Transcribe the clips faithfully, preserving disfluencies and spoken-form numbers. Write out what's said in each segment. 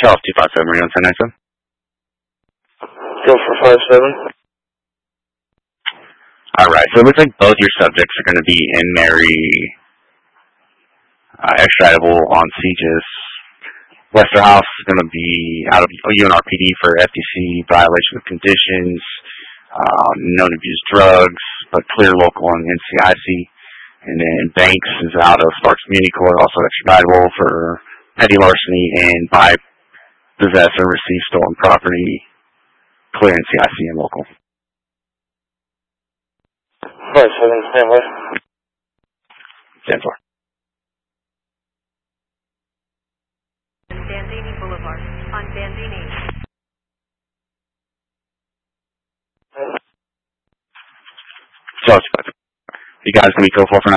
Charles two five seven, Reno ten ninety-seven. Go for five seven. Alright, so it looks like both your subjects are going to be in Mary, uh, extraditable on Sieges. Westerhouse is going to be out of U N R P D for F T C violation of conditions, um, known to abuse drugs, but clear local on N C I C. And then Banks is out of Sparks Community Court, also extraditable for petty larceny and by possess or receive stolen property, clear N C I C and local. five seven, stand by. Stand for. Bandini Boulevard, on Bandini. Charles, you guys can be go for for now.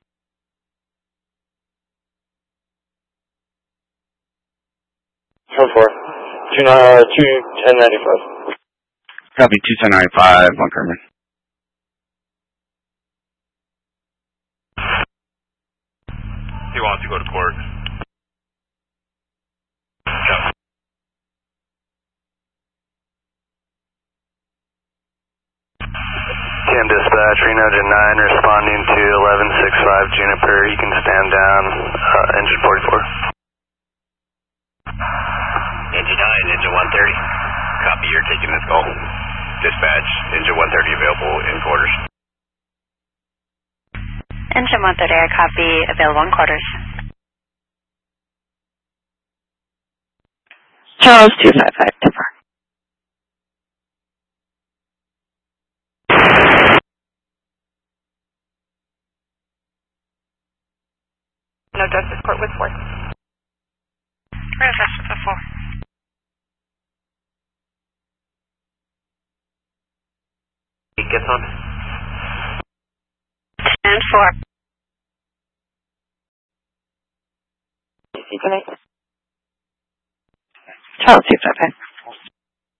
Go for two uh two ten ninety five. Copy two ten ninety five, one Kerman. He wants to go to court. Yeah. Cam Dispatch, Reno Engine nine, responding to eleven sixty-five Juniper. You can stand down, uh, engine forty-four. Engine nine, engine one thirty. Copy, you're taking this call. Dispatch, engine one thirty available in quarters. Engine one thirty, I copy, available in quarters. Charles two five five, Tipper. No Justice Court with four. Where's Justice with four? He gets on. And four. Charles two five five.